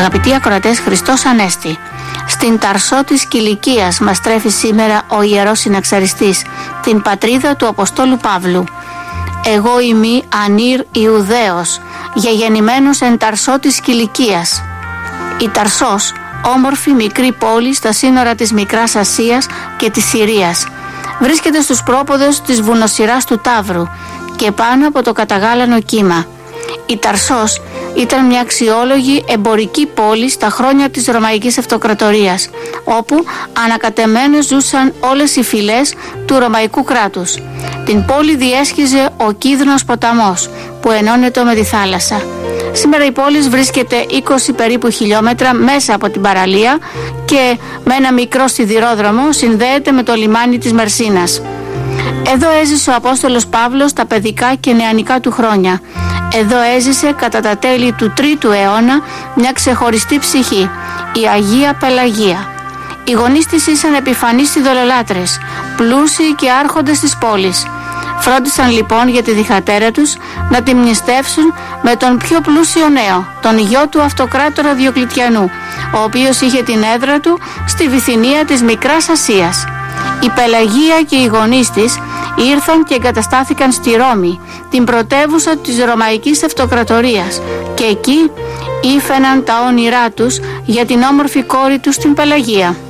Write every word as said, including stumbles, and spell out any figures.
Αγαπητοί ακροατές, Χριστός Ανέστη. Στην Ταρσό της Κιλικίας μας τρέφει σήμερα ο Ιερός Συναξαριστής, την πατρίδα του Αποστόλου Παύλου. Εγώ ημί ανήρ Ιουδαίος, γεγεννημένος εν Ταρσό της Κιλικίας. Η Ταρσός, όμορφη μικρή πόλη στα σύνορα της Μικράς Ασίας και της Συρίας, βρίσκεται στους πρόποδες της βουνοσειράς του Ταύρου και πάνω από το καταγάλανο κύμα. Η Ταρσός ήταν μια αξιόλογη εμπορική πόλη στα χρόνια της Ρωμαϊκής Αυτοκρατορίας, όπου ανακατεμένες ζούσαν όλες οι φυλές του Ρωμαϊκού κράτους. Την πόλη διέσχιζε ο Κίδρινος ποταμός που ενώνεται με τη θάλασσα. Σήμερα η πόλη βρίσκεται είκοσι περίπου χιλιόμετρα μέσα από την παραλία και με ένα μικρό σιδηρόδρομο συνδέεται με το λιμάνι της Μερσίνας. Εδώ έζησε ο Απόστολος Παύλος τα παιδικά και νεανικά του χρόνια. Εδώ έζησε κατά τα τέλη του τρίτου αιώνα μια ξεχωριστή ψυχή, η Αγία Πελαγία. Οι γονείς της ήσαν επιφανείς ειδωλολάτρες, πλούσιοι και άρχοντες της πόλης. Φρόντισαν λοιπόν για τη διχατέρα τους να τη μνηστεύσουν με τον πιο πλούσιο νέο, τον γιο του Αυτοκράτορα Διοκλητιανού, ο οποίος είχε την έδρα του στη Βυθινία της Μικράς Ασίας. Η Πελαγία και οι γονείς της ήρθαν και εγκαταστάθηκαν στη Ρώμη, την πρωτεύουσα της Ρωμαϊκής Αυτοκρατορίας, και εκεί ήφαιναν τα όνειρά τους για την όμορφη κόρη τους την Πελαγία.